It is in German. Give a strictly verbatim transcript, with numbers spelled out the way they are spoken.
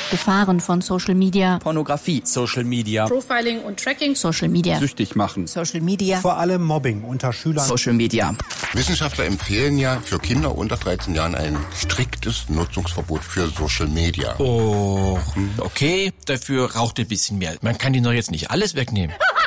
Gefahren von Social Media. Pornografie. Social Media. Profiling und Tracking. Social Media. Süchtig machen. Social Media. Vor allem Mobbing unter Schülern. Social Media. Wissenschaftler empfehlen ja für Kinder unter dreizehn Jahren ein striktes Nutzungsverbot für Social Media. Oh, okay, dafür raucht ein bisschen mehr. Man kann ihnen doch jetzt nicht alles wegnehmen.